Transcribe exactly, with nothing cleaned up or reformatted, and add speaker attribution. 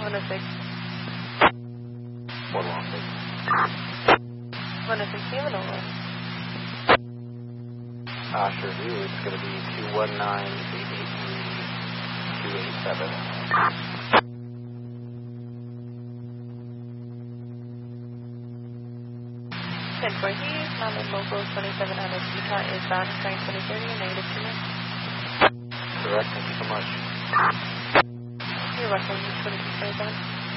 Speaker 1: one oh six.
Speaker 2: one one six.
Speaker 1: one oh six, do you have an over?
Speaker 2: Uh, sure do. It's going to be two one nine, eight eight three, two eight seven.
Speaker 1: ten four Hughes, Mountain Local twenty-seven out of Utah is bound train twenty thirty and negative two minutes.
Speaker 2: Correct, thank you so much.
Speaker 1: You're welcome, twenty-six twenty-seven.